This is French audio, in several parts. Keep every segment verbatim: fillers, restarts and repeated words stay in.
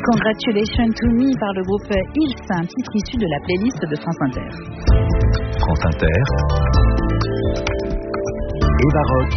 Congratulations to Me par le groupe Hills, un titre issu de la playlist de France Inter. France Inter. Eva Rock.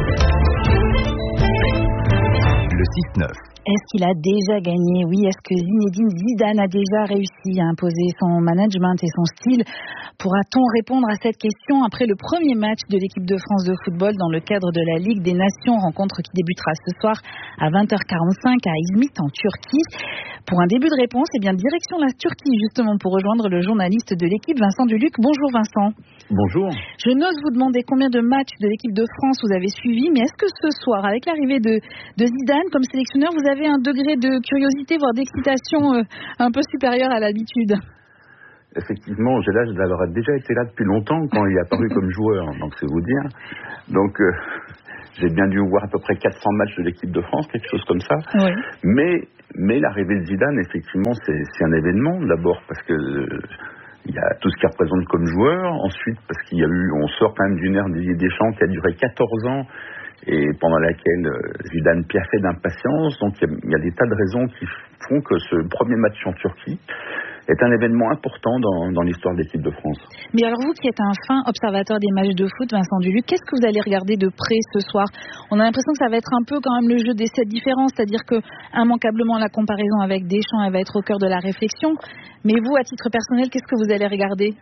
Le six neuf. Est-ce qu'il a déjà gagné? Oui. Est-ce que Zinedine Zidane a déjà réussi à imposer son management et son style? Pourra-t-on répondre à cette question après le premier match de l'équipe de France de football dans le cadre de la Ligue des Nations, rencontre qui débutera ce soir à vingt heures quarante-cinq à Izmit en Turquie? Pour un début de réponse, eh bien direction la Turquie justement pour rejoindre le journaliste de l'équipe Vincent Duluc. Bonjour Vincent. Bonjour. Je n'ose vous demander combien de matchs de l'équipe de France vous avez suivis, mais est-ce que ce soir, avec l'arrivée de, de Zidane comme sélectionneur, vous avez un degré de curiosité, voire d'excitation euh, un peu supérieur à l'habitude? Effectivement, j'ai l'âge d'avoir déjà été là depuis longtemps quand il est apparu comme joueur, donc c'est vous dire. Donc euh, j'ai bien dû voir à peu près quatre cents matchs de l'équipe de France, quelque chose comme ça. Oui. Mais, mais l'arrivée de Zidane, effectivement, c'est, c'est un événement d'abord parce que euh, il y a tout ce qu'il représente comme joueur. Ensuite, parce qu'il y a eu, on sort quand même d'une ère Didier Deschamps qui a duré quatorze ans et pendant laquelle euh, Zidane piaffait d'impatience. Donc il y, a, il y a des tas de raisons qui font que ce premier match en Turquie est un événement important dans, dans l'histoire de l'équipe de France. Mais alors vous qui êtes un fin observateur des matchs de foot, Vincent Duluc, qu'est-ce que vous allez regarder de près ce soir? On a l'impression que ça va être un peu quand même le jeu des sept différences, c'est-à-dire que immanquablement la comparaison avec Deschamps, elle va être au cœur de la réflexion. Mais vous, à titre personnel, qu'est-ce que vous allez regarder?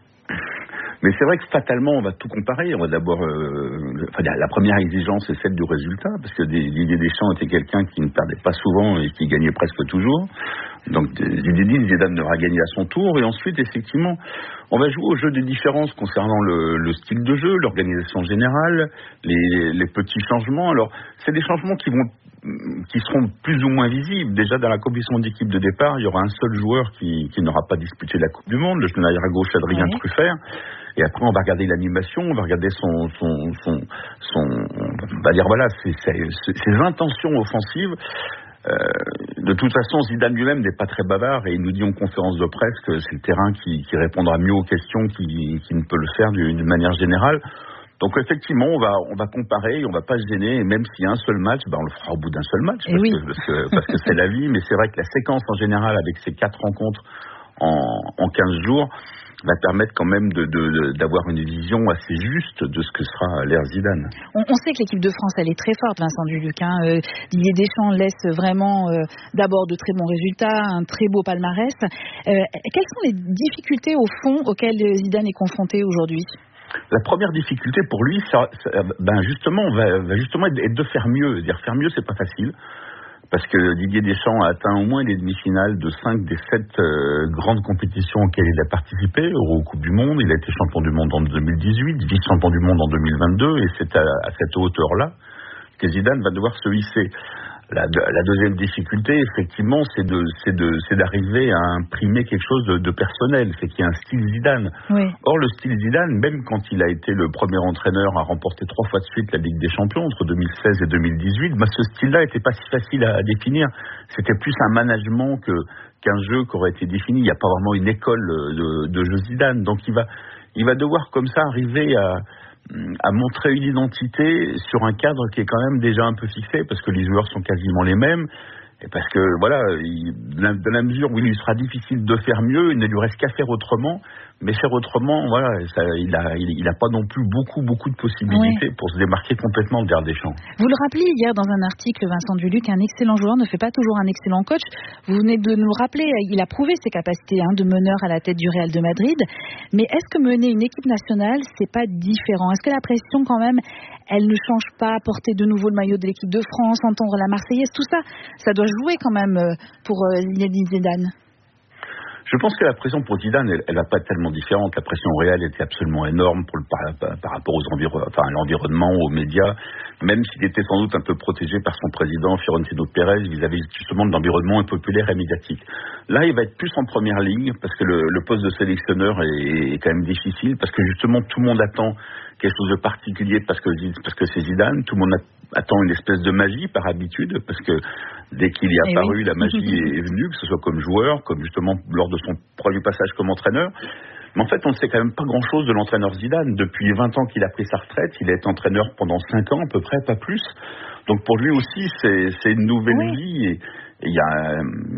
Mais c'est vrai que fatalement, on va tout comparer. On va d'abord, euh, enfin, la première exigence, c'est celle du résultat, parce que Didier Deschamps était quelqu'un qui ne perdait pas souvent et qui gagnait presque toujours. Donc, Zinedine Zidane devra gagner à son tour. Et ensuite, effectivement, on va jouer au jeu des différences concernant le, le style de jeu, l'organisation générale, les, les petits changements. Alors, c'est des changements qui vont qui seront plus ou moins visibles. Déjà, dans la composition d'équipe de départ, il y aura un seul joueur qui, qui n'aura pas disputé la Coupe du Monde, le genailleur à gauche Adrien oui. Truffert. Et après, on va regarder l'animation, on va regarder son, son, son, son on va dire voilà, ses, ses, ses intentions offensives. Euh, de toute façon, Zidane lui-même n'est pas très bavard et il nous dit en conférence de presse que c'est le terrain qui, qui répondra mieux aux questions qui, qui ne peut le faire d'une manière générale. Donc effectivement, on va on va comparer, on va pas se gêner, et même s'il y a un seul match, ben on le fera au bout d'un seul match, parce, oui. que, parce que parce que c'est la vie. Mais c'est vrai que la séquence en général, avec ces quatre rencontres en, en quinze jours, va permettre quand même de, de, de, d'avoir une vision assez juste de ce que sera l'ère Zidane. On, on sait que l'équipe de France, elle est très forte, Vincent Duluc. Hein. Euh, Didier Deschamps laisse vraiment euh, d'abord de très bons résultats, un très beau palmarès. Euh, quelles sont les difficultés au fond auxquelles Zidane est confronté aujourd'hui? La première difficulté pour lui, ça, ça, ben justement, va, va justement être de faire mieux. Dire faire mieux, c'est pas facile, parce que Didier Deschamps a atteint au moins les demi-finales de cinq des sept euh, grandes compétitions auxquelles il a participé. Euro, Coupe du Monde, il a été champion du monde en deux mille dix-huit, vice-champion du monde en deux mille vingt-deux, et c'est à, à cette hauteur-là que Zidane va devoir se hisser. La, la deuxième difficulté, effectivement, c'est de, c'est de, c'est d'arriver à imprimer quelque chose de, de personnel, c'est qu'il y a un style Zidane. Oui. Or, le style Zidane, même quand il a été le premier entraîneur à remporter trois fois de suite la Ligue des Champions entre deux mille seize et deux mille dix-huit, bah, ce style-là n'était pas si facile à, à définir. C'était plus un management que qu'un jeu qui aurait été défini. Il n'y a pas vraiment une école de, de jeu Zidane, donc il va, il va devoir comme ça arriver à à montrer une identité sur un cadre qui est quand même déjà un peu fixé, parce que les joueurs sont quasiment les mêmes, et parce que voilà, il, de la mesure où il lui sera difficile de faire mieux, il ne lui reste qu'à faire autrement. Mais faire autrement, voilà, ça, il a, il, il a pas non plus beaucoup, beaucoup de possibilités oui. pour se démarquer complètement de Deschamps. Vous le rappeliez hier dans un article, Vincent Duluc, un excellent joueur ne fait pas toujours un excellent coach. Vous venez de nous rappeler, il a prouvé ses capacités hein, de meneur à la tête du Real de Madrid. Mais est-ce que mener une équipe nationale, c'est pas différent? Est-ce que la pression, quand même, elle ne change pas? Porter de nouveau le maillot de l'équipe de France, entendre la Marseillaise, tout ça, ça doit jouer quand même pour Zinedine Zidane. Je pense que la pression pour Zidane, elle, elle va pas être tellement différente. La pression réelle était absolument énorme pour le, par, par rapport aux environ, enfin, à l'environnement, aux médias, même s'il était sans doute un peu protégé par son président Florentino Pérez vis-à-vis justement de l'environnement populaire et médiatique. Là, il va être plus en première ligne parce que le, le poste de sélectionneur est, est quand même difficile, parce que justement tout le monde attend quelque chose de particulier parce que parce que c'est Zidane. Tout le monde attend une espèce de magie par habitude, parce que dès qu'il est apparu, oui. la magie est venue, que ce soit comme joueur, comme justement lors de son premier passage comme entraîneur. Mais en fait, on ne sait quand même pas grand-chose de l'entraîneur Zidane. Depuis vingt ans qu'il a pris sa retraite, il a été entraîneur pendant cinq ans à peu près, pas plus. Donc pour lui aussi, c'est, c'est une nouvelle oui. vie. Et il y a,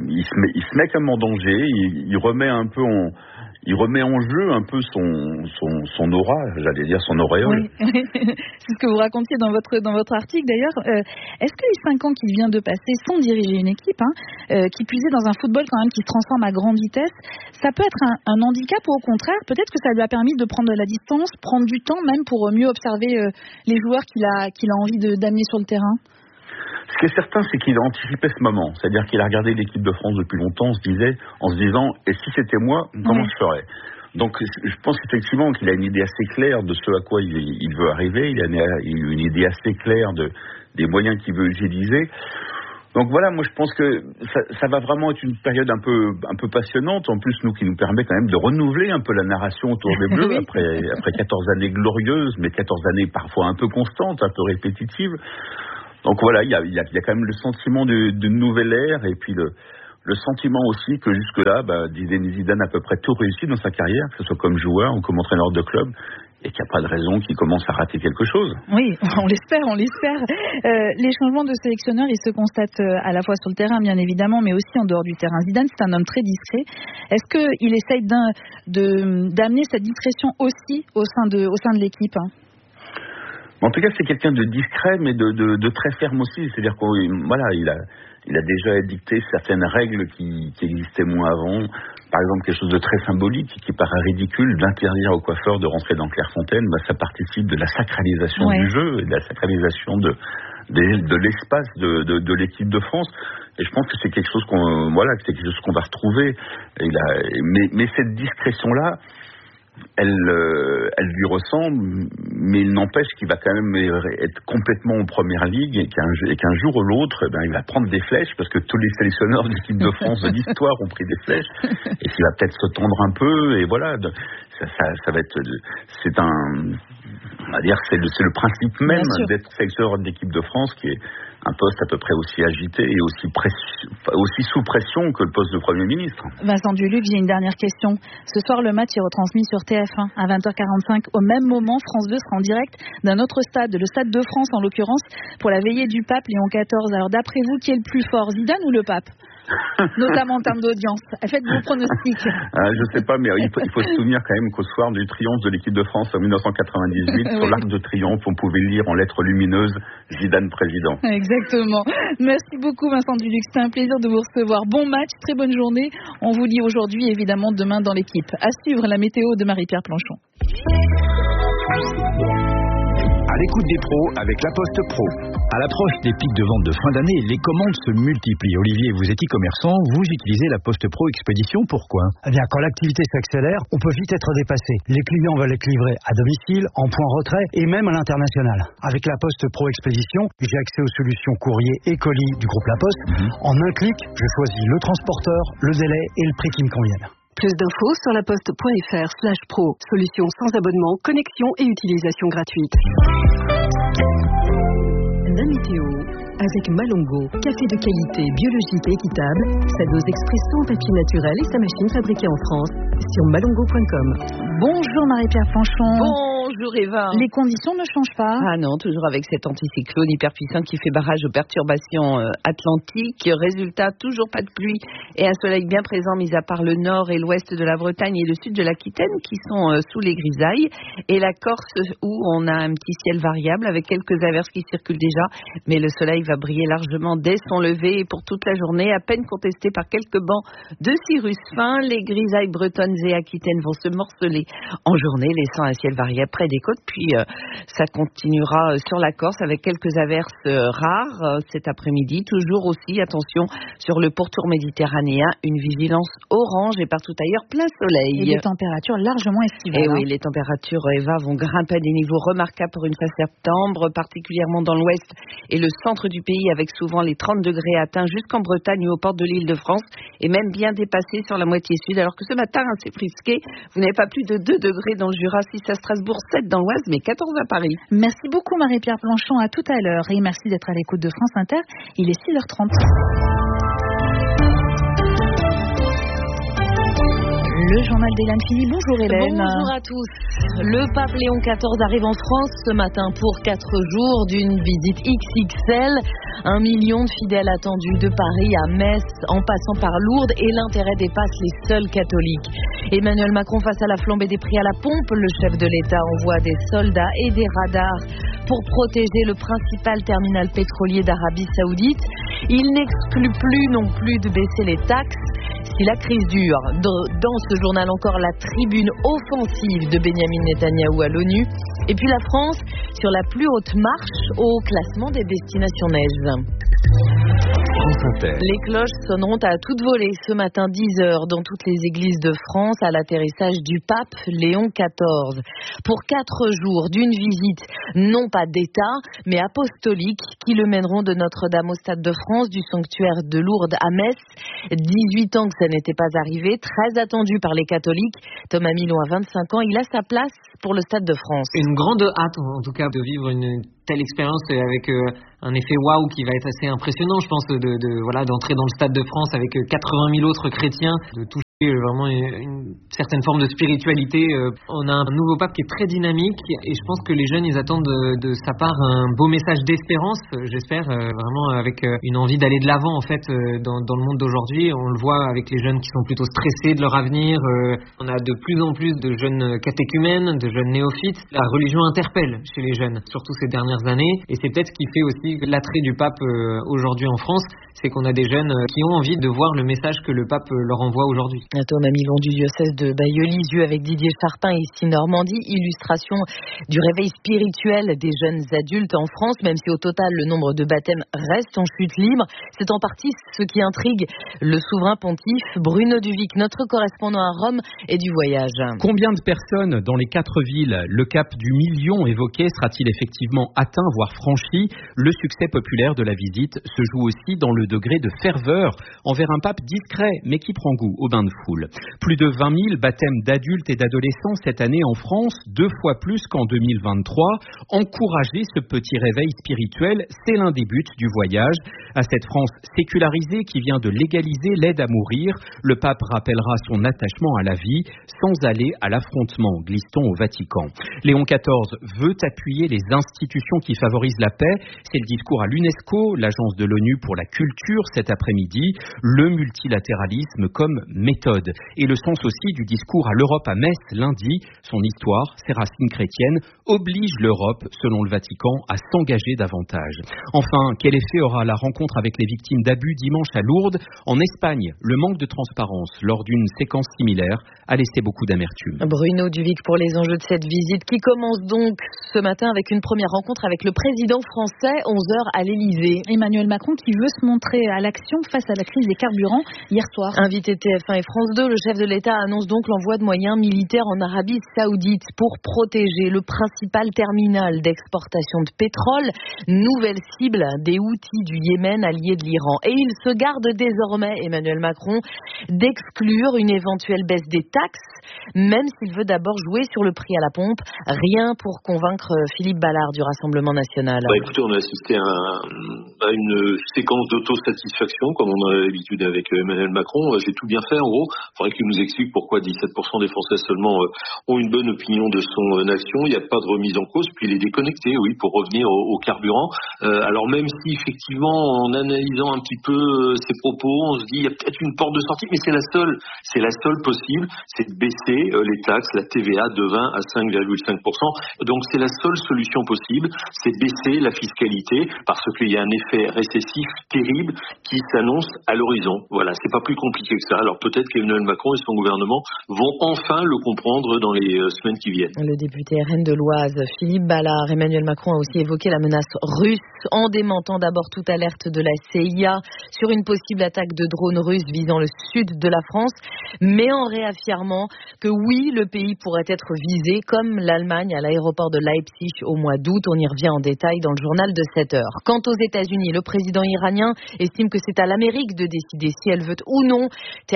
il se met, il se met quand même en danger. Il, il remet un peu en, il remet en jeu un peu son, son, son aura, j'allais dire son auréole. Oui. C'est ce que vous racontiez dans votre, dans votre article d'ailleurs. Euh, est-ce que les cinq ans qu'il vient de passer sans diriger une équipe, hein, euh, qui plus est dans un football quand même qui se transforme à grande vitesse, ça peut être un, un handicap ou au contraire, peut-être que ça lui a permis de prendre de la distance, prendre du temps même pour mieux observer euh, les joueurs qu'il a, qu'il a envie de, d'amener sur le terrain? Ce qui est certain, c'est qu'il a anticipé ce moment. C'est-à-dire qu'il a regardé l'équipe de France depuis longtemps, on se disait, en se disant, et si c'était moi, comment oui. je ferais? Donc, je pense effectivement qu'il a une idée assez claire de ce à quoi il, il veut arriver. Il a une, une idée assez claire de, des moyens qu'il veut utiliser. Donc voilà, moi je pense que ça, ça va vraiment être une période un peu, un peu passionnante. En plus, nous qui nous permet quand même de renouveler un peu la narration autour des Bleus après, après quatorze années glorieuses, mais quatorze années parfois un peu constantes, un peu répétitives. Donc voilà, il y a, il y a, il y a quand même le sentiment d'une de nouvelle ère et puis le, le sentiment aussi que jusque-là, bah, Zidane a à peu près tout réussi dans sa carrière, que ce soit comme joueur ou comme entraîneur de club, et qu'il n'y a pas de raison qu'il commence à rater quelque chose. Oui, on l'espère, on l'espère. Euh, les changements de sélectionneur, ils se constatent à la fois sur le terrain, bien évidemment, mais aussi en dehors du terrain. Zidane, c'est un homme très discret. Est-ce qu'il essaye d'un, de, d'amener cette discrétion aussi au sein de, au sein de l'équipe, hein? En tout cas, c'est quelqu'un de discret, mais de, de, de très ferme aussi. C'est-à-dire qu'il voilà, il a, il a déjà édicté certaines règles qui, qui existaient moins avant. Par exemple, quelque chose de très symbolique, qui paraît ridicule, d'interdire aux coiffeurs de rentrer dans Clairefontaine, bah, ça participe de la sacralisation ouais. du jeu et de la sacralisation de, de, de l'espace de, de, de l'équipe de France. Et je pense que c'est quelque chose qu'on, voilà, que c'est quelque chose qu'on va retrouver. Et là, mais, mais cette discrétion-là, Elle, euh, elle lui ressemble, mais il n'empêche qu'il va quand même être complètement en première ligue et qu'un, et qu'un jour ou l'autre, eh ben, il va prendre des flèches parce que tous les sélectionneurs de l'équipe de France de l'histoire ont pris des flèches et qu'il va peut-être se tendre un peu et voilà, ça, ça, ça va être, c'est un, on va dire, c'est le, c'est le principe même d'être sélectionneur de l'équipe de France qui est un poste à peu près aussi agité et aussi, pression, aussi sous pression que le poste de Premier ministre. Vincent Duluc, j'ai une dernière question. Ce soir, le match est retransmis sur T F un à vingt heures quarante-cinq. Au même moment, France deux sera en direct d'un autre stade, le Stade de France en l'occurrence, pour la veillée du pape Léon quatorze. Alors d'après vous, qui est le plus fort, Zidane ou le pape? Notamment en termes d'audience. Faites vos pronostics. Ah, je sais pas, mais il faut, il faut se souvenir quand même qu'au soir du triomphe de l'équipe de France en dix-neuf cent quatre-vingt-dix-huit, oui. sur l'Arc de Triomphe, on pouvait lire en lettres lumineuses Zidane président. Exactement. Merci beaucoup Vincent Duluc, c'était un plaisir de vous recevoir. Bon match, très bonne journée. On vous dit aujourd'hui et évidemment demain dans l'équipe. À suivre la météo de Marie-Pierre Planchon. À l'écoute des pros avec La Poste Pro. À l'approche des pics de vente de fin d'année, les commandes se multiplient. Olivier, vous êtes e-commerçant, vous utilisez La Poste Pro Expédition, pourquoi? Eh bien, quand l'activité s'accélère, on peut vite être dépassé. Les clients veulent être livrés à domicile, en point retrait et même à l'international. Avec La Poste Pro Expédition, j'ai accès aux solutions courrier et colis du groupe La Poste. Mmh. En un clic, je choisis le transporteur, le délai et le prix qui me conviennent. Plus d'infos sur laposte.fr slash pro. Solution sans abonnement, connexion et utilisation gratuite. La météo avec Malongo. Café de qualité, biologique et équitable. Sa dose expresso en papier naturel et sa machine fabriquée en France. Sur malongo point com. Bonjour Marie-Pierre Planchon. Bonjour Eva. Les conditions ne changent pas. Ah non, toujours avec cet anticyclone hyper puissant qui fait barrage aux perturbations euh, atlantiques. Résultat, toujours pas de pluie et un soleil bien présent, mis à part le nord et l'ouest de la Bretagne et le sud de l'Aquitaine qui sont euh, sous les grisailles. Et la Corse où on a un petit ciel variable avec quelques averses qui circulent déjà. Mais le soleil va briller largement dès son lever et pour toute la journée, à peine contesté par quelques bancs de cirrus fins. Les grisailles bretonnes et aquitaines vont se morceler en journée, laissant un ciel variable près des côtes. Puis euh, ça continuera sur la Corse avec quelques averses euh, rares euh, cet après-midi. Toujours aussi, attention, sur le pourtour méditerranéen, une vigilance orange et partout ailleurs plein soleil. Et des températures largement estivales. Et oui, les températures, Eva, vont grimper à des niveaux remarquables pour une fin septembre, particulièrement dans l'ouest et le centre du pays, avec souvent les trente degrés atteints jusqu'en Bretagne ou aux portes de l'île de France, et même bien dépassés sur la moitié sud, alors que ce matin, hein, c'est frisqué. Vous n'avez pas plus de deux degrés dans le Jura, six à Strasbourg, sept dans l'Oise, mais quatorze à Paris. Merci beaucoup Marie-Pierre Planchon, à tout à l'heure, et merci d'être à l'écoute de France Inter. Il est six heures trente. Le journal d'Hélène Philly. Bonjour Hélène. Bonjour à tous. Le pape Léon quatorze arrive en France ce matin pour quatre jours d'une visite X X L. Un million de fidèles attendus de Paris à Metz en passant par Lourdes et l'intérêt dépasse les seuls catholiques. Emmanuel Macron face à la flambée des prix à la pompe, le chef de l'État envoie des soldats et des radars pour protéger le principal terminal pétrolier d'Arabie Saoudite. Il n'exclut plus non plus de baisser les taxes si la crise dure. Dans ce journal encore, la tribune offensive de Benyamin Netanyahou à l'ONU. Et puis la France sur la plus haute marche au classement des destinations neige. Les cloches sonneront à toute volée ce matin dix heures dans toutes les églises de France à l'atterrissage du pape Léon quatorze. Pour quatre jours d'une visite, non pas d'État, mais apostolique, qui le mèneront de Notre-Dame au Stade de France, du sanctuaire de Lourdes à Metz. dix-huit ans que ça n'était pas arrivé, très attendu par les catholiques. Thomas Milon a vingt-cinq ans, il a sa place pour le Stade de France. Une grande hâte, en tout cas, de vivre une telle expérience avec euh, un effet waouh qui va être assez impressionnant, je pense, de, de voilà d'entrer dans le Stade de France avec quatre-vingt mille autres chrétiens, de toucher vraiment une, une certaine forme de spiritualité. On a un nouveau pape qui est très dynamique et je pense que les jeunes, ils attendent de, de sa part un beau message d'espérance, j'espère, vraiment avec une envie d'aller de l'avant en fait dans, dans le monde d'aujourd'hui. On le voit avec les jeunes qui sont plutôt stressés de leur avenir. On a de plus en plus de jeunes catéchumènes, de jeunes néophytes. La religion interpelle chez les jeunes, surtout ces dernières années, et c'est peut-être ce qui fait aussi l'attrait du pape aujourd'hui en France, c'est qu'on a des jeunes qui ont envie de voir le message que le pape leur envoie aujourd'hui. Thomas Milon du diocèse de Bailleul-Lisieux avec Didier Charpin ici Normandie, illustration du réveil spirituel des jeunes adultes en France, même si au total le nombre de baptêmes reste en chute libre. C'est en partie ce qui intrigue le souverain pontife Bruno Duvic, notre correspondant à Rome et du voyage. Combien de personnes dans les quatre villes? Le cap du million évoqué sera-t-il effectivement atteint, voire franchi? Le succès populaire de la visite se joue aussi dans le degré de ferveur envers un pape discret mais qui prend goût au bain de foule. Plus de vingt mille baptêmes d'adultes et d'adolescents cette année en France, deux fois plus qu'en deux mille vingt-trois. Encourager ce petit réveil spirituel, c'est l'un des buts du voyage. À cette France sécularisée qui vient de légaliser l'aide à mourir, le pape rappellera son attachement à la vie sans aller à l'affrontement, glisse-t-on au Vatican. Léon quatorze veut appuyer les institutions qui favorisent la paix. C'est le discours à l'UNESCO, l'agence de l'ONU pour la culture cet après-midi. Le multilatéralisme comme méthode. Et le sens aussi du discours à l'Europe à Metz lundi. Son histoire, ses racines chrétiennes, oblige l'Europe, selon le Vatican, à s'engager davantage. Enfin, quel effet aura la rencontre avec les victimes d'abus dimanche à Lourdes? En Espagne, le manque de transparence lors d'une séquence similaire a laissé beaucoup d'amertume. Bruno Duvic pour les enjeux de cette visite qui commence donc ce matin avec une première rencontre avec le président français, onze heures à l'Élysée. Emmanuel Macron qui veut se montrer à l'action face à la crise des carburants hier soir. Invité T F un et France deux, le chef de l'État annonce donc l'envoi de moyens militaires en Arabie Saoudite pour protéger le principal terminal d'exportation de pétrole, nouvelle cible des Houthis du Yémen, alliés de l'Iran. Et il se garde désormais, Emmanuel Macron, d'exclure une éventuelle baisse des taxes, même s'il veut d'abord jouer sur le prix à la pompe. Rien pour convaincre Philippe Ballard du Rassemblement national. Bah écoutez, on a assisté à, un, à une séquence d'autosatisfaction, comme on a l'habitude avec Emmanuel Macron. J'ai tout bien fait, en gros. Il faudrait qu'il nous explique pourquoi dix-sept pour cent des Français seulement ont une bonne opinion de son action. Il n'y a pas de remise en cause, puis il est déconnecté, oui, pour revenir au, au carburant. Euh, alors même si, effectivement, en analysant un petit peu ses propos, on se dit il y a peut-être une porte de sortie, mais c'est la seule, c'est la seule possible, c'est de baisser euh, les taxes, la T V A de vingt à cinq virgule cinq pour cent. Donc c'est la seule solution possible, c'est baisser la fiscalité, parce qu'il y a un effet récessif terrible qui s'annonce à l'horizon. Voilà, c'est pas plus compliqué que ça. Alors peut-être qu'Emmanuel Macron et son gouvernement vont enfin le comprendre dans les euh, semaines qui viennent. Le député R N de l'Oise, Philippe Ballard, Emmanuel Macron a aussi évoqué la menace russe en démentant d'abord toute alerte de la C I A sur une possible attaque de drones russes visant le sud de la France, mais en réaffirmant que oui, le pays pourrait être visé comme l'Allemagne à l'aéroport de Leipzig au mois d'août. On y revient en détail dans le journal de sept heures. Quant aux États-Unis, le président iranien estime que c'est à l'Amérique de décider si elle veut ou non terminer le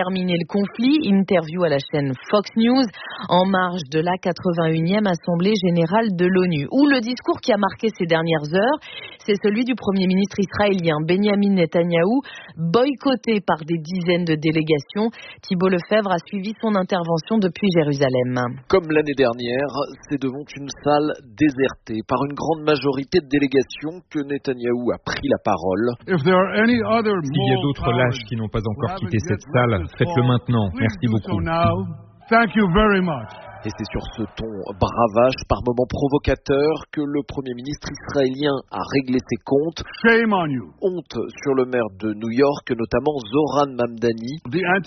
le conflit. Interview à la chaîne Fox News en marge de la quatre-vingt-unième Assemblée générale de l'ONU, où le discours qui a marqué ces dernières heures, c'est celui du Premier ministre israélien Benjamin Netanyahou, boycotté par des dizaines de délégations. Thibault Lefebvre a suivi son intervention depuis Jérusalem. Comme l'année dernière, c'est devant une salle désertée par une grande majorité de délégations que Netanyahou a pris la parole. S'il y a d'autres lâches qui n'ont pas encore quitté cette salle, faites-le maintenant. Merci beaucoup. Et c'est sur ce ton bravache, par moments provocateur, que le Premier ministre israélien a réglé ses comptes. Honte sur le maire de New York, notamment Zoran Mamdani,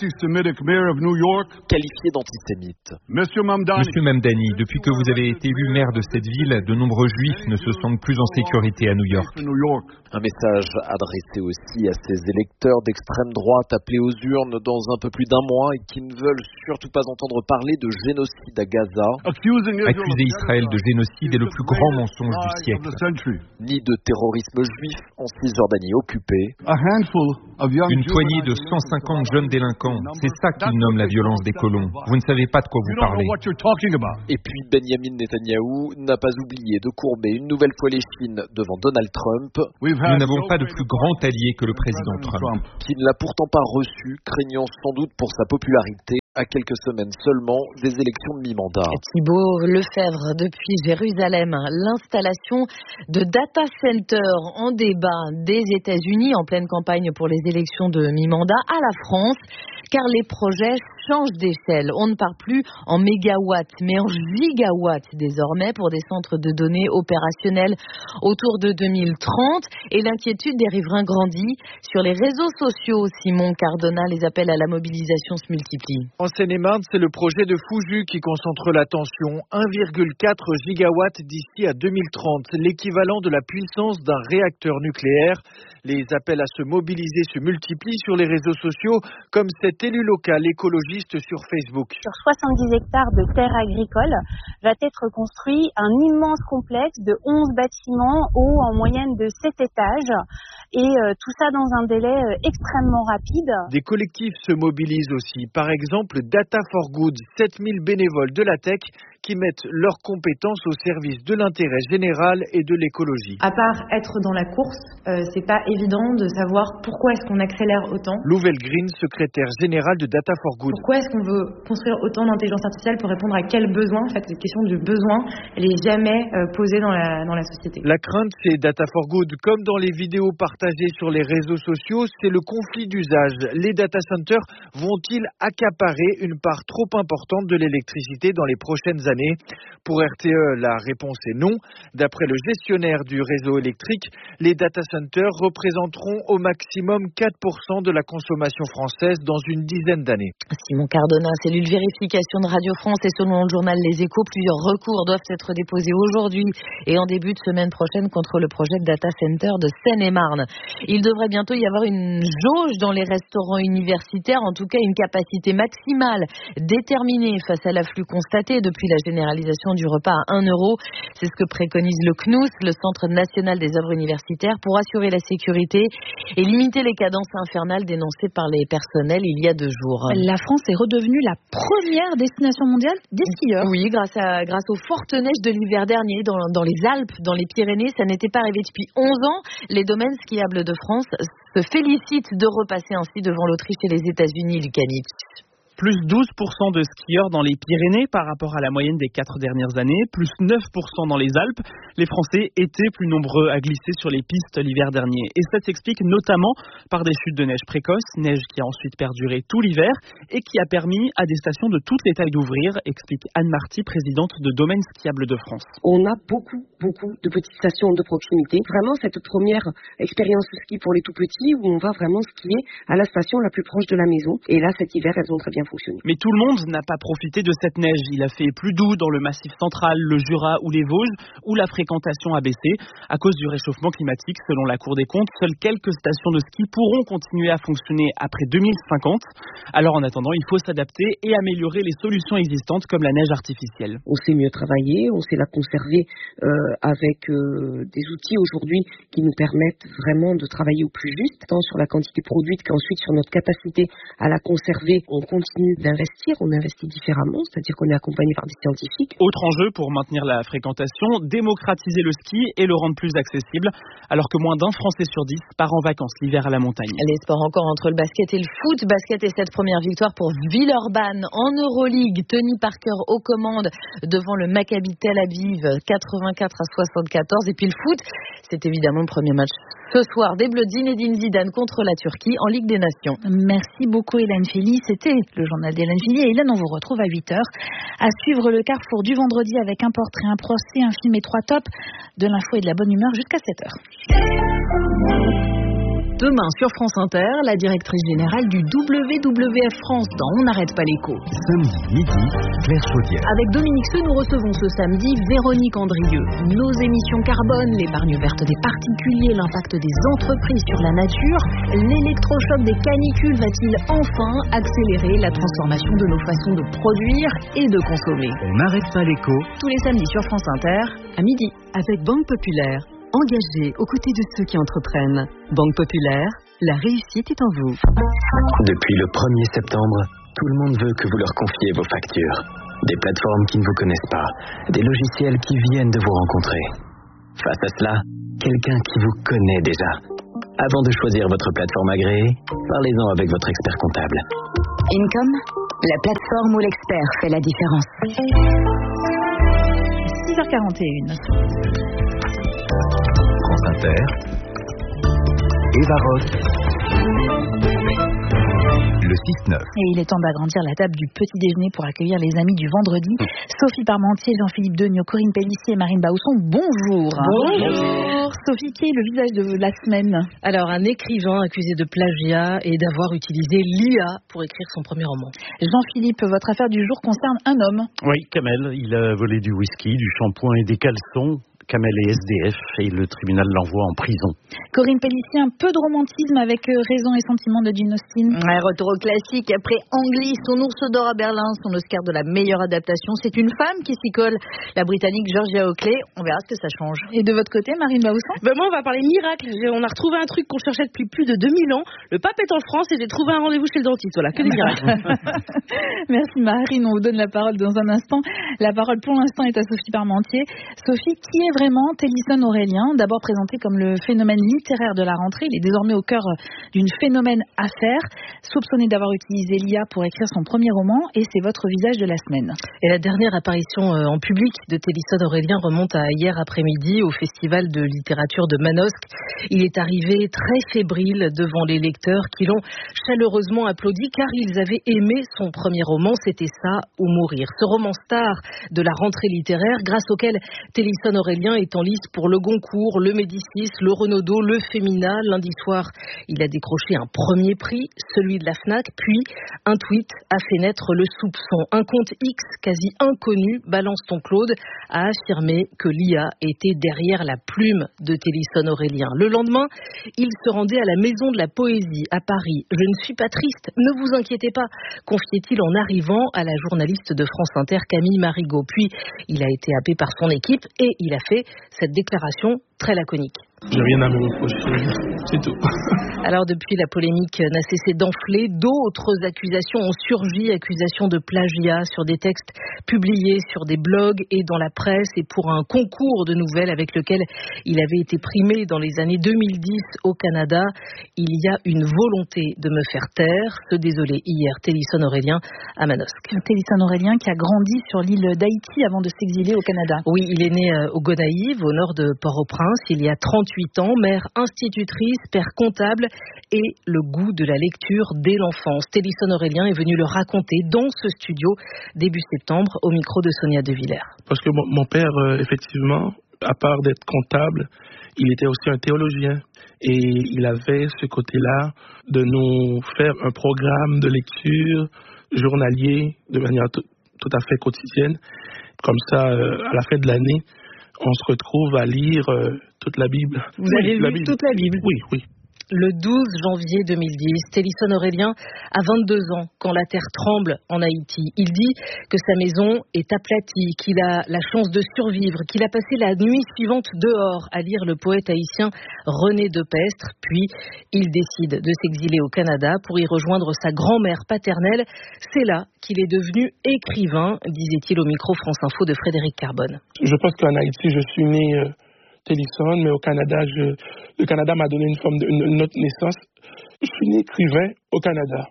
qualifié d'antisémite. Monsieur Mamdani, depuis que vous avez été élu maire de cette ville, de nombreux juifs ne se sentent plus en sécurité à New York. Un message adressé aussi à ces électeurs d'extrême droite appelés aux urnes dans un peu plus d'un mois et qui ne veulent surtout pas entendre parler de génocide à Gaza. Accuser Israël de génocide est le plus grand mensonge du siècle. Ni de terrorisme juif en Cisjordanie occupée. Une poignée de cent cinquante jeunes délinquants, c'est ça qu'ils nomment la violence des colons. Vous ne savez pas de quoi vous parlez. Et puis Benjamin Netanyahou n'a pas oublié de courber une nouvelle fois les chines devant Donald Trump. Nous n'avons pas de plus grand allié que le président Trump. Qui ne l'a pourtant pas reçu, craignant sans doute pour sa popularité, à quelques semaines seulement des élections de mi-mandat. Thibault Lefebvre depuis Jérusalem. L'installation de data centers en débat des États-Unis en pleine campagne pour les élections de mi-mandat à la France, car les projets changent d'échelle. On ne parle plus en mégawatts, mais en gigawatts désormais pour des centres de données opérationnels autour de deux mille trente. Et l'inquiétude des riverains grandit. Sur les réseaux sociaux, Simon Cardona, les appels à la mobilisation se multiplient. En Seine-et-Marne, c'est le projet de Fouju qui concentre l'attention. un virgule quatre gigawatts d'ici à deux mille trente, l'équivalent de la puissance d'un réacteur nucléaire. Les appels à se mobiliser se multiplient sur les réseaux sociaux, comme cet élu local écologiste sur Facebook. Sur soixante-dix hectares de terres agricoles, va être construit un immense complexe de onze bâtiments hauts en moyenne de sept étages. Et euh, tout ça dans un délai euh, extrêmement rapide. Des collectifs se mobilisent aussi. Par exemple, Data for Good, sept mille bénévoles de la tech qui mettent leurs compétences au service de l'intérêt général et de l'écologie. À part être dans la course, euh, c'est pas évident de savoir pourquoi est-ce qu'on accélère autant. Louvel Green, secrétaire général de Data for Good. Pourquoi est-ce qu'on veut construire autant d'intelligence artificielle pour répondre à quel besoin? En fait, cette question du besoin, elle est jamais euh, posée dans la, dans la société. La crainte, c'est Data for Good. Comme dans les vidéos partagées sur les réseaux sociaux, c'est le conflit d'usage. Les data centers vont-ils accaparer une part trop importante de l'électricité dans les prochaines années? Pour R T E, la réponse est non. D'après le gestionnaire du réseau électrique, les data centers représenteront au maximum quatre pour cent de la consommation française dans une dizaine d'années. Simon Cardona, cellule vérification de Radio France, et selon le journal Les Échos, plusieurs recours doivent être déposés aujourd'hui et en début de semaine prochaine contre le projet de data center de Seine-et-Marne. Il devrait bientôt y avoir une jauge dans les restaurants universitaires, en tout cas une capacité maximale déterminée face à l'afflux constaté depuis la généralisation du repas à un euro. C'est ce que préconise le C N U S, le Centre national des œuvres universitaires, pour assurer la sécurité et limiter les cadences infernales dénoncées par les personnels il y a deux jours. La France est redevenue la première destination mondiale des skieurs. Oui, grâce à grâce aux fortes neiges de l'hiver dernier dans, dans les Alpes, dans les Pyrénées, ça n'était pas arrivé depuis onze ans. Les domaines skiables de France se félicitent de repasser ainsi devant l'Autriche et les États-Unis, Lucanic. Plus douze pour cent de skieurs dans les Pyrénées par rapport à la moyenne des quatre dernières années, plus neuf pour cent dans les Alpes. Les Français étaient plus nombreux à glisser sur les pistes l'hiver dernier. Et ça s'explique notamment par des chutes de neige précoces, neige qui a ensuite perduré tout l'hiver et qui a permis à des stations de toutes les tailles d'ouvrir, explique Anne Marty, présidente de Domaines Skiables de France. On a beaucoup, beaucoup de petites stations de proximité. Vraiment cette première expérience ski pour les tout petits où on va vraiment skier à la station la plus proche de la maison. Et là, cet hiver, elles ont très bien fonctionner. Mais tout le monde n'a pas profité de cette neige. Il a fait plus doux dans le Massif central, le Jura ou les Vosges, où la fréquentation a baissé à cause du réchauffement climatique. Selon la Cour des comptes, seules quelques stations de ski pourront continuer à fonctionner après deux mille cinquante. Alors en attendant, il faut s'adapter et améliorer les solutions existantes comme la neige artificielle. On sait mieux travailler, on sait la conserver euh, avec euh, des outils aujourd'hui qui nous permettent vraiment de travailler au plus juste, tant sur la quantité produite qu'ensuite sur notre capacité à la conserver. On continue d'investir, on investit différemment, c'est-à-dire qu'on est accompagné par des scientifiques. Autre enjeu pour maintenir la fréquentation, démocratiser le ski et le rendre plus accessible, alors que moins d'un Français sur dix part en vacances l'hiver à la montagne. Les sports encore entre le basket et le foot. Basket et cette première victoire pour Villeurbanne en Euroleague. Tony Parker aux commandes devant le Maccabi Tel Aviv, quatre-vingt-quatre à soixante-quatorze. Et puis le foot, c'est évidemment le premier match ce soir des Bleus, Zinedine Zidane contre la Turquie en Ligue des Nations. Merci beaucoup Hélène Philly. C'était le journal d'Hélène Philly. Et Hélène, on vous retrouve à huit heures. À suivre le Carrefour du vendredi avec un portrait, un procès, un film et trois tops, de l'info et de la bonne humeur jusqu'à sept heures. Demain sur France Inter, la directrice générale du W W F France dans On n'arrête pas l'écho. Samedi midi, Claire Chaudière. Avec Dominique Seux, nous recevons ce samedi Véronique Andrieux. Nos émissions carbone, l'épargne verte des particuliers, l'impact des entreprises sur la nature, l'électrochoc des canicules va-t-il enfin accélérer la transformation de nos façons de produire et de consommer? On n'arrête pas l'écho. Tous les samedis sur France Inter, à midi. Avec Banque Populaire. Engagé aux côtés de ceux qui entreprennent. Banque Populaire, la réussite est en vous. Depuis le premier septembre, tout le monde veut que vous leur confiez vos factures. Des plateformes qui ne vous connaissent pas, des logiciels qui viennent de vous rencontrer. Face à cela, quelqu'un qui vous connaît déjà. Avant de choisir votre plateforme agréée, parlez-en avec votre expert comptable. Income, la plateforme où l'expert fait la différence. six heures quarante et une. France Inter, Eva Ross, le six neuf. Et il est temps d'agrandir la table du petit déjeuner pour accueillir les amis du vendredi. Sophie Parmentier, Jean-Philippe Degnaud, Corinne Pellissier et Marine Bausson, bonjour. Bonjour. Sophie, qui est le visage de la semaine? Alors, un écrivain accusé de plagiat et d'avoir utilisé l'I A pour écrire son premier roman. Jean-Philippe, votre affaire du jour concerne un homme. Oui, Kamel, il a volé du whisky, du shampoing et des caleçons. Kamel est S D F et le tribunal l'envoie en prison. Corinne Pellissier, un peu de romantisme avec Raison et Sentiment de Jane Austen. Ouais, retour au classique. Après Angly, son ours d'or à Berlin, son Oscar de la meilleure adaptation, c'est une femme qui s'y colle, la Britannique Georgia Oakley. On verra ce que ça change. Et de votre côté, Marine Bausson? Ben moi, on va parler miracle. On a retrouvé un truc qu'on cherchait depuis plus de deux mille ans. Le pape est en France et j'ai trouvé un rendez-vous chez le dentiste. Voilà, que des miracles. Merci Marine, on vous donne la parole dans un instant. La parole pour l'instant est à Sophie Parmentier. Sophie, qui est vraiment Tennyson Aurélien, d'abord présenté comme le phénomène littéraire de la rentrée, il est désormais au cœur d'une phénomène affaire, soupçonné d'avoir utilisé l'I A pour écrire son premier roman, et c'est votre visage de la semaine. Et la dernière apparition en public de Tennyson Aurélien remonte à hier après-midi au Festival de littérature de Manosque. Il est arrivé très fébrile devant les lecteurs qui l'ont chaleureusement applaudi car ils avaient aimé son premier roman, c'était ça ou mourir. Ce roman star de la rentrée littéraire grâce auquel Tennyson Aurélien est en lice pour le Goncourt, le Médicis, le Renaudot, le Femina. Lundi soir, il a décroché un premier prix, celui de la FNAC, puis un tweet a fait naître le soupçon. Un compte X quasi inconnu, Balance ton Claude, a affirmé que l'I A était derrière la plume de Tennyson Aurélien. Le lendemain, il se rendait à la Maison de la Poésie à Paris. Je ne suis pas triste, ne vous inquiétez pas, confiait-il en arrivant à la journaliste de France Inter Camille Marigot. Puis, il a été happé par son équipe et il a fait cette déclaration très laconique. J'ai rien à me reprocher, c'est tout. Alors depuis, la polémique n'a cessé d'enfler. D'autres accusations ont surgi, accusations de plagiat sur des textes publiés sur des blogs et dans la presse et pour un concours de nouvelles avec lequel il avait été primé dans les années deux mille dix au Canada. Il y a une volonté de me faire taire, se désolait hier Tennyson Aurélien à Manosque. Tennyson Aurélien qui a grandi sur l'île d'Haïti avant de s'exiler au Canada. Oui, il est né au Gonaïves, au nord de Port-au-Prince, il y a trente-huit ans, mère institutrice, père comptable et le goût de la lecture dès l'enfance. Tennyson Aurélien est venu le raconter dans ce studio début septembre au micro de Sonia De Villers. Parce que mon, mon père, euh, effectivement, à part d'être comptable, il était aussi un théologien et il avait ce côté-là de nous faire un programme de lecture journalier, de manière tout, tout à fait quotidienne. Comme ça, euh, à la fin de l'année, on se retrouve à lire euh, toute la Bible. Vous oui, avez lu toute la Bible? Oui, oui. Le douze janvier deux mille dix, Télisson Aurélien a vingt-deux ans quand la terre tremble en Haïti. Il dit que sa maison est aplatie, qu'il a la chance de survivre, qu'il a passé la nuit suivante dehors à lire le poète haïtien René Depestre. Puis, il décide de s'exiler au Canada pour y rejoindre sa grand-mère paternelle. C'est là qu'il est devenu écrivain, disait-il au micro France Info de Frédéric Carbone. Je pense qu'en Haïti, je suis né... Euh... Télisson, mais au Canada, je, le Canada m'a donné une forme de, une, une autre naissance. Je suis né écrivain au Canada.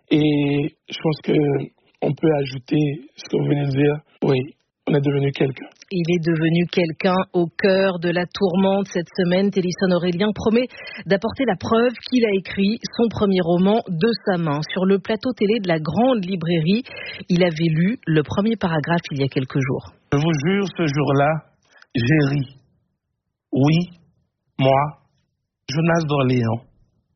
Et je pense qu'on peut ajouter ce que vous venez de dire. Oui, on est devenu quelqu'un. Il est devenu quelqu'un au cœur de la tourmente cette semaine. Télisson Aurélien promet d'apporter la preuve qu'il a écrit son premier roman de sa main. Sur le plateau télé de la Grande Librairie, il avait lu le premier paragraphe il y a quelques jours. Je vous jure, ce jour-là, j'ai ri. Oui, moi, Jonas d'Orléans,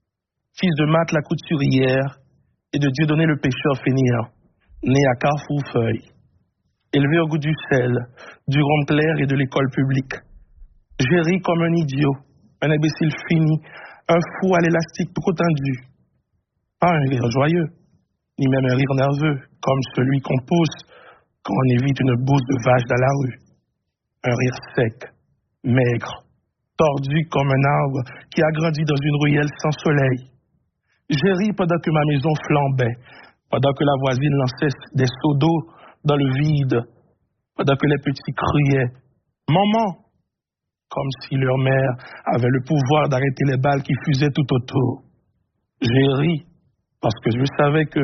fils de Marthe la couturière et de Dieudonné le pêcheur fainéant, né à Carrefour-Feuille, élevé au goût du sel, du rhum clair et de l'école publique. J'ai ri comme un idiot, un imbécile fini, un fou à l'élastique trop tendu. Pas un rire joyeux, ni même un rire nerveux, comme celui qu'on pousse quand on évite une bourse de vache dans la rue. Un rire sec, maigre, tordu comme un arbre qui a grandi dans une ruelle sans soleil. J'ai ri pendant que ma maison flambait, pendant que la voisine lançait des seaux d'eau dans le vide, pendant que les petits criaient « Maman !» comme si leur mère avait le pouvoir d'arrêter les balles qui fusaient tout autour. J'ai ri parce que je savais que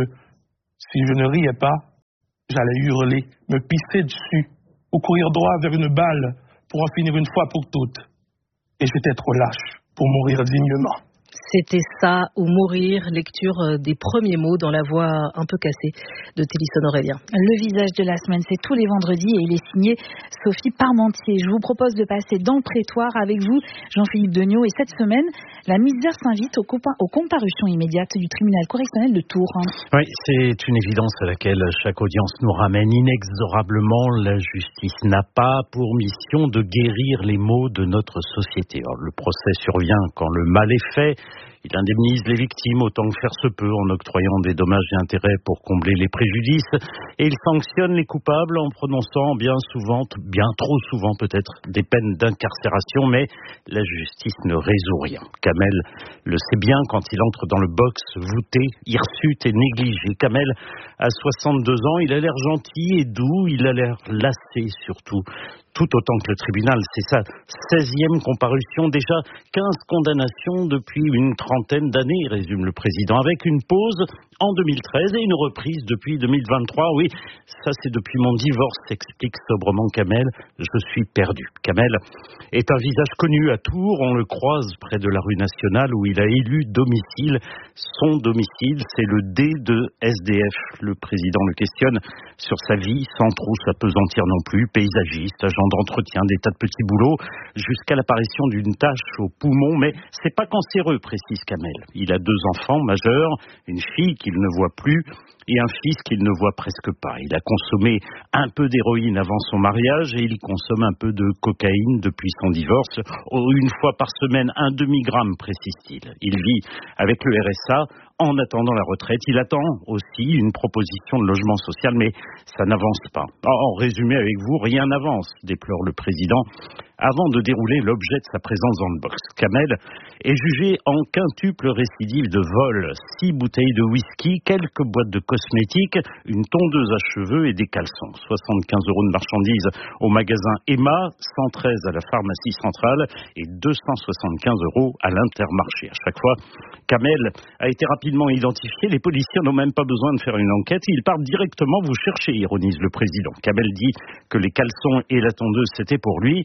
si je ne riais pas, j'allais hurler, me pisser dessus ou courir droit vers une balle pour en finir une fois pour toutes. Et j'étais trop lâche pour mourir dignement. C'était ça ou mourir, lecture des premiers mots dans la voix un peu cassée de Télisson Aurélien. Le visage de la semaine, c'est tous les vendredis et il est signé Sophie Parmentier. Je vous propose de passer dans le prétoire avec vous, Jean-Philippe Degnaud. Et cette semaine, la misère s'invite aux, compa- aux comparutions immédiates du tribunal correctionnel de Tours. Oui, c'est une évidence à laquelle chaque audience nous ramène inexorablement. La justice n'a pas pour mission de guérir les maux de notre société. Alors, le procès survient quand le mal est fait. Il indemnise les victimes autant que faire se peut en octroyant des dommages et intérêts pour combler les préjudices et il sanctionne les coupables en prononçant bien souvent, bien trop souvent peut-être, des peines d'incarcération, mais la justice ne résout rien. Kamel le sait bien quand il entre dans le box voûté, hirsute et négligé. Kamel a soixante-deux ans, il a l'air gentil et doux, il a l'air lassé surtout. Tout autant que le tribunal, c'est sa seizième comparution, déjà quinze condamnations depuis une trentaine d'années, résume le président, avec une pause en deux mille treize et une reprise depuis deux mille vingt-trois. Oui, ça c'est depuis mon divorce, explique sobrement Kamel, je suis perdu. Kamel est un visage connu à Tours, on le croise près de la rue Nationale où il a élu domicile. Son domicile, c'est le D de S D F. Le président le questionne sur sa vie, sans trop s'apesantir non plus, paysagiste, agent d'entretien, des tas de petits boulots, jusqu'à l'apparition d'une tache au poumon, mais c'est pas cancéreux, précise Kamel. Il a deux enfants majeurs, une fille qu'il ne voit plus et un fils qu'il ne voit presque pas. Il a consommé un peu d'héroïne avant son mariage et il consomme un peu de cocaïne depuis son divorce. Une fois par semaine, un demi-gramme, précise-t-il. Il vit avec le R S A en attendant la retraite. Il attend aussi une proposition de logement social, mais ça n'avance pas. En résumé avec vous, rien n'avance, déplore le président, avant de dérouler l'objet de sa présence dans le box. Kamel est jugé en quintuple récidive de vol. Six bouteilles de whisky, quelques boîtes de cosmétiques, une tondeuse à cheveux et des caleçons. soixante-quinze euros de marchandises au magasin Emma, cent treize à la pharmacie centrale et deux cent soixante-quinze euros à l'Intermarché. À chaque fois, Kamel a été rapidement identifié. Les policiers n'ont même pas besoin de faire une enquête. Ils partent directement vous chercher, ironise le président. Kamel dit que les caleçons et la tondeuse, c'était pour lui.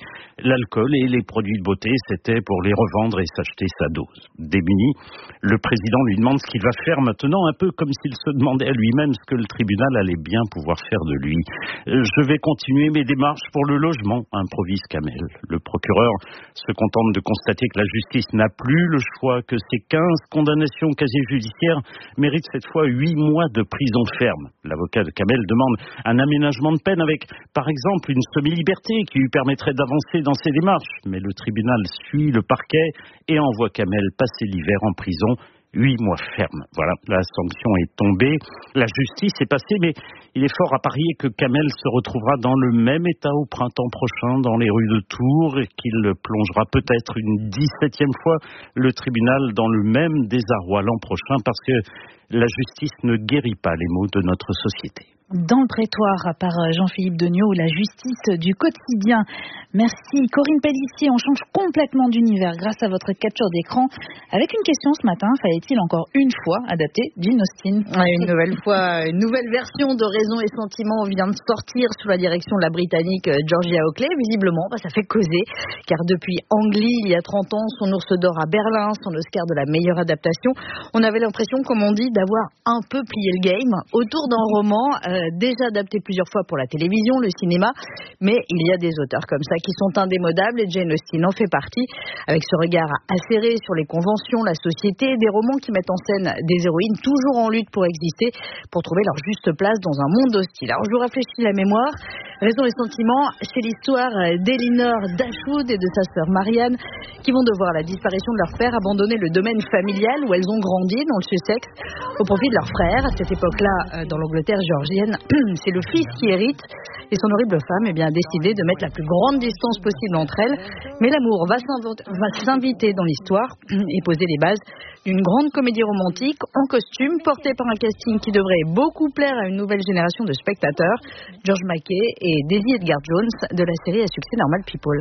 l'alcool et les produits de beauté, c'était pour les revendre et s'acheter sa dose. Démuni, le président lui demande ce qu'il va faire maintenant, un peu comme s'il se demandait à lui-même ce que le tribunal allait bien pouvoir faire de lui. Je vais continuer mes démarches pour le logement, improvise Kamel. Le procureur se contente de constater que la justice n'a plus le choix, que ces quinze condamnations au casier judiciaire méritent cette fois huit mois de prison ferme. L'avocat de Kamel demande un aménagement de peine avec, par exemple, une semi-liberté qui lui permettrait d'avancer dans ses démarches. Mais le tribunal suit le parquet et envoie Kamel passer l'hiver en prison. Huit mois ferme. Voilà, la sanction est tombée. La justice est passée, mais il est fort à parier que Kamel se retrouvera dans le même état au printemps prochain dans les rues de Tours et qu'il plongera peut-être une dix-septième fois le tribunal dans le même désarroi l'an prochain parce que la justice ne guérit pas les maux de notre société. Dans le prétoire par Jean-Philippe Degnaud, la justice du quotidien. Merci Corinne Pellissier, on change complètement d'univers grâce à votre capture d'écran. Avec une question ce matin, fallait-il encore une fois adapter Jane Austen? Une nouvelle fois, une nouvelle version de Raison et Sentiment vient de sortir sous la direction de la Britannique Georgia Oakley. Visiblement, bah, ça fait causer, car depuis Angly, il y a trente ans, son Ours d'Or à Berlin, son Oscar de la meilleure adaptation, on avait l'impression, comme on dit, d'avoir un peu plié le game autour d'un roman euh, déjà adapté plusieurs fois pour la télévision, le cinéma, mais il y a des auteurs comme ça qui sont indémodables et Jane Austen en fait partie, avec ce regard acéré sur les conventions, la société, des romans qui mettent en scène des héroïnes toujours en lutte pour exister, pour trouver leur juste place dans un monde hostile. Alors je vous rafraîchis la mémoire. Raison et Sentiment, c'est l'histoire d'Elinor Dashwood et de sa sœur Marianne qui vont devoir, à la disparition de leur père, abandonner le domaine familial où elles ont grandi, dans le Sussex, au profit de leur frère. À cette époque-là, dans l'Angleterre géorgienne, c'est le fils qui hérite et son horrible femme eh bien, a décidé de mettre la plus grande distance possible entre elles. Mais l'amour va s'inviter dans l'histoire et poser les bases d'une grande comédie romantique en costume, portée par un casting qui devrait beaucoup plaire à une nouvelle génération de spectateurs, George Mackay et Daisy Edgar Jones de la série à succès Normal People.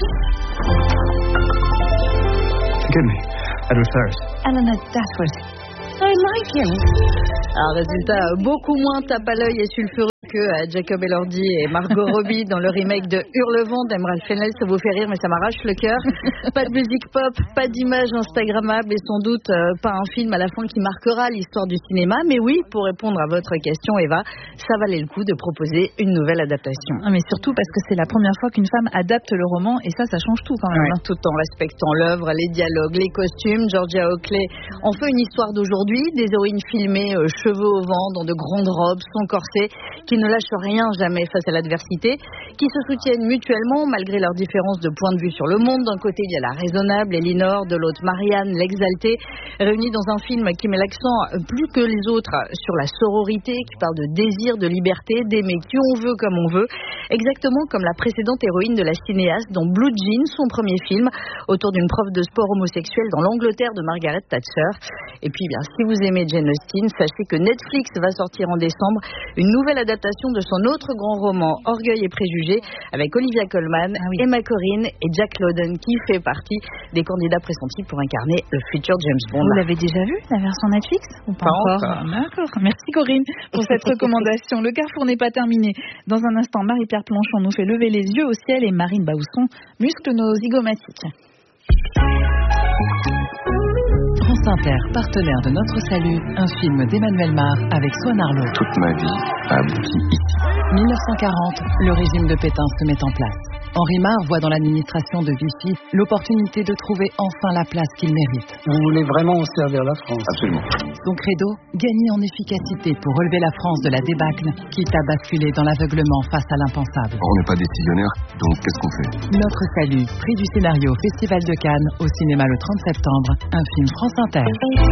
Forgive me, Edward Ferrars. Eleanor Dashwood. I like him. Un résultat beaucoup moins tape à l'œil et sulfureux que Jacob Elordi et Margot Robbie dans le remake de Hurlevent d'Emerald Fennell. Ça vous fait rire, mais ça m'arrache le cœur. Pas de musique pop, pas d'image instagrammable et sans doute euh, pas un film à la fin qui marquera l'histoire du cinéma. Mais oui, pour répondre à votre question, Eva, ça valait le coup de proposer une nouvelle adaptation. Ah, mais surtout parce que c'est la première fois qu'une femme adapte le roman et ça, ça change tout quand même. Ouais, tout en respectant l'œuvre, les dialogues, les costumes. Georgia Oakley en fait une histoire d'aujourd'hui, des héroïnes filmées euh, cheveux au vent, dans de grandes robes, sans corset, qui ne lâchent rien jamais face à l'adversité, qui se soutiennent mutuellement malgré leurs différences de point de vue sur le monde. D'un côté, il y a la raisonnable Elinor, de l'autre Marianne, l'exaltée, réunis dans un film qui met l'accent plus que les autres sur la sororité, qui parle de désir, de liberté, d'aimer qui on veut comme on veut, exactement comme la précédente héroïne de la cinéaste dans Blue Jeans, son premier film, autour d'une prof de sport homosexuelle dans l'Angleterre de Margaret Thatcher. Et puis, bien, si vous aimez Jane Austen, sachez que Netflix va sortir en décembre une nouvelle adaptation de son autre grand roman, Orgueil et préjugés, avec Olivia Colman, ah oui. Emma Corrin et Jack Lowden, qui fait partie des candidats pressentis pour incarner le futur James Bond. Vous l'avez déjà vu, la version Netflix ou pas, pas encore, encore. D'accord. Merci Corinne pour cette recommandation. Le Carrefour n'est pas terminé. Dans un instant, Marie-Pierre Planchon nous fait lever les yeux au ciel et Marine Baousson muscle nos zygomatiques. France Inter, partenaire de Notre Salut, un film d'Emmanuel Mar avec Swan Arlo. Toute ma vie a abouti ici. mille neuf cent quarante, le régime de Pétain se met en place. Henri Mar voit dans l'administration de Vichy l'opportunité de trouver enfin la place qu'il mérite. Vous voulez vraiment servir la France? Absolument. Son credo, gagner en efficacité pour relever la France de la débâcle, quitte à basculer dans l'aveuglement face à l'impensable. On n'est pas décisionnaire, donc qu'est-ce qu'on fait? Notre Salut, prix du scénario Festival de Cannes, au cinéma le trente septembre, un film France Inter.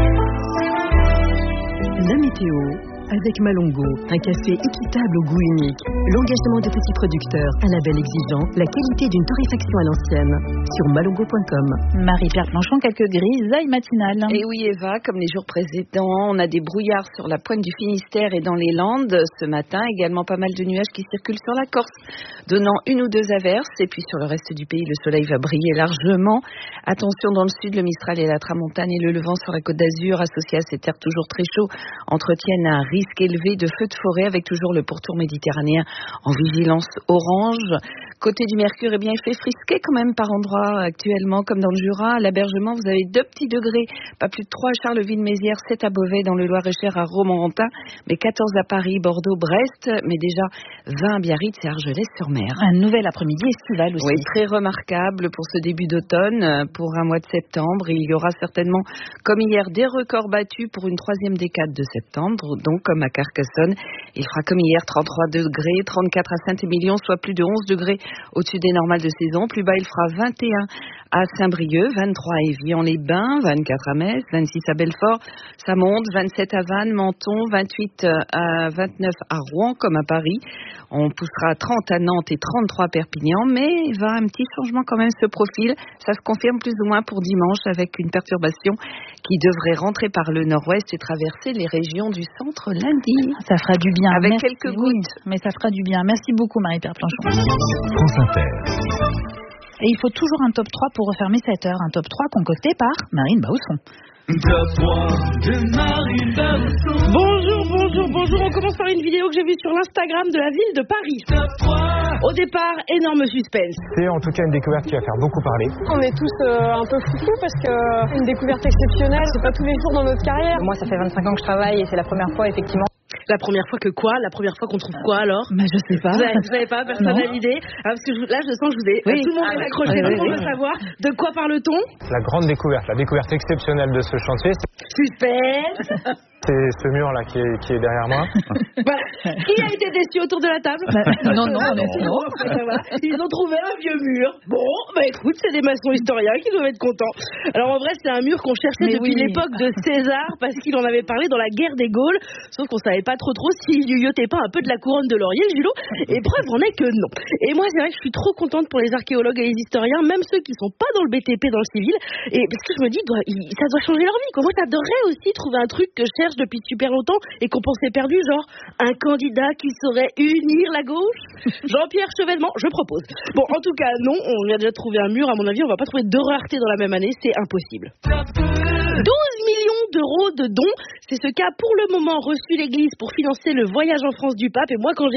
La météo avec Malongo, un café équitable au goût unique, l'engagement de petits producteurs, un label exigeant, la qualité d'une torréfaction à l'ancienne, sur malongo point com. Marie-Pierre Planchon, quelques grisailles matinales. Et oui Eva, comme les jours précédents, on a des brouillards sur la pointe du Finistère et dans les Landes ce matin, également pas mal de nuages qui circulent sur la Corse, donnant une ou deux averses, et puis sur le reste du pays, le soleil va briller largement. Attention dans le sud, le Mistral et la Tramontane et le Levant sur la Côte d'Azur, associés à ces terres toujours très chauds, entretiennent un risque élevé de feux de forêt avec toujours le pourtour méditerranéen en vigilance orange. Côté du Mercure, eh bien, il fait frisquer quand même par endroits actuellement, comme dans le Jura. À l'Abergement, vous avez deux petits degrés, pas plus de trois à Charleville-Mézières, sept à Beauvais, dans le Loir-et-Cher, à Romorantin, mais quatorze à Paris, Bordeaux, Brest, mais déjà vingt à Biarritz et Argelès-sur-Mer. Un nouvel après-midi estival aussi. Oui, très remarquable pour ce début d'automne, pour un mois de septembre. Il y aura certainement, comme hier, des records battus pour une troisième décade de septembre, donc comme à Carcassonne. Il fera comme hier trente-trois degrés, trente-quatre à Saint-Émilion, soit plus de onze degrés au-dessus des normales de saison. Plus bas, il fera vingt et un à Saint-Brieuc, vingt-trois à Évian-les-Bains, vingt-quatre à Metz, vingt-six à Belfort, ça monte, vingt-sept à Vannes, Menton, vingt-huit à vingt-neuf à Rouen, comme à Paris. On poussera à trente à Nantes et trente-trois à Perpignan, mais il va un petit changement quand même se profile. Ça se confirme plus ou moins pour dimanche avec une perturbation qui devrait rentrer par le nord-ouest et traverser les régions du centre lundi. Ça fera du bien. Avec Merci, quelques gouttes. oui, mais ça fera du bien. Merci beaucoup Marie-Pierre Planchon. France Inter. Et il faut toujours un top trois pour refermer cette heure. Un top trois concocté par Marine Bausson. Top trois de Marine Bausson. Bonjour, bonjour, bonjour. On commence par une vidéo que j'ai vue sur l'Instagram de la ville de Paris. Top trois. Au départ, énorme suspense. C'est en tout cas une découverte qui va faire beaucoup parler. On est tous euh, un peu foufou parce que une découverte exceptionnelle, c'est pas tous les jours dans notre carrière. Moi, ça fait vingt-cinq ans que je travaille et c'est la première fois effectivement. La première fois que quoi? La première fois qu'on trouve quoi alors? Mais je sais pas. Vous savez, vous savez pas, personne n'a l'idée. Ah, parce que je, là, je sens que je vous ai. Oui. Tout le monde ah, est accroché, oui, tout le monde oui, veut oui. savoir de quoi parle-t-on? La grande découverte, la découverte exceptionnelle de ce chantier, Suspense. c'est ce mur là qui est, qui est derrière moi. Voilà. Qui a été déçu autour de la table? Bah, non, non, non, non. Ils ont trouvé un vieux mur. Bon, bah écoute, c'est des maçons historiens qui doivent être contents. Alors en vrai, c'est un mur qu'on cherchait Mais depuis oui. l'époque de César parce qu'il en avait parlé dans la guerre des Gaules. Sauf qu'on savait pas trop trop s'il yuyotait pas un peu de la couronne de laurier, le Julot. Et preuve en est que non. Et moi, c'est vrai que je suis trop contente pour les archéologues et les historiens, même ceux qui sont pas dans le B T P, dans le civil. Et parce que je me dis, doit, ça doit changer leur vie. Quoi. Moi, j'adorerais aussi trouver un truc que je cherche depuis super longtemps et qu'on pensait perdu, genre un candidat qui saurait unir la gauche. Jean-Pierre Chevènement, je propose. Bon, en tout cas, non, on vient déjà de trouver un mur. À mon avis, on va pas trouver deux raretés dans la même année, c'est impossible. douze millions d'euros de dons, c'est ce qu'a pour le moment reçu l'Église pour financer le voyage en France du pape. Et moi, quand j'ai